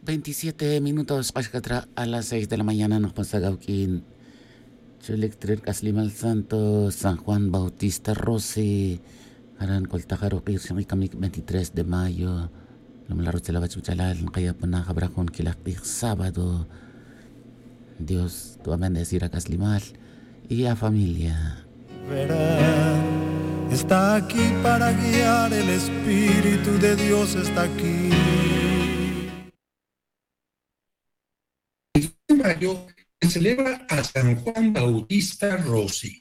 27 minutos Pashkatra a las 6 de la mañana nos pasa Gauquín. Chulectrer Caslimal Santo, San Juan Bautista Rossi, Aran Coltajaro Kirchamikamik 23 de mayo, Lomlaros de la Bachuchalal, Kayapana Jabrajón Kilaktik sábado. Dios, tú a bendecir a Caslimal y a familia. Verán, está aquí para guiar, el Espíritu de Dios está aquí. En mayo se celebra a San Juan Bautista Rossi.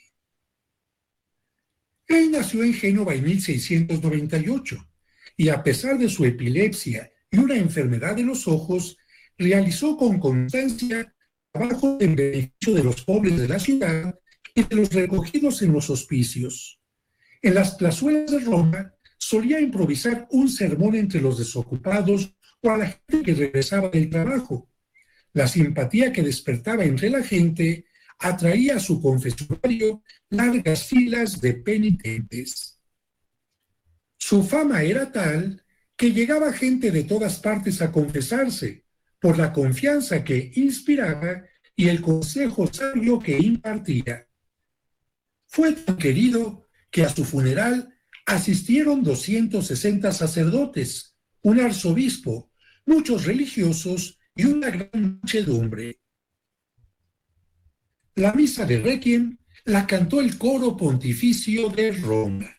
Él nació en Génova en 1698 y a pesar de su epilepsia y una enfermedad de los ojos, realizó con constancia trabajo en beneficio de los pobres de la ciudad y de los recogidos en los hospicios. En las plazuelas de Roma solía improvisar un sermón entre los desocupados o a la gente que regresaba del trabajo. La simpatía que despertaba entre la gente atraía a su confesionario largas filas de penitentes. Su fama era tal que llegaba gente de todas partes a confesarse por la confianza que inspiraba y el consejo sabio que impartía. Fue tan querido que a su funeral asistieron 260 sacerdotes, un arzobispo, muchos religiosos y una gran muchedumbre. La misa de Requiem la cantó el coro pontificio de Roma.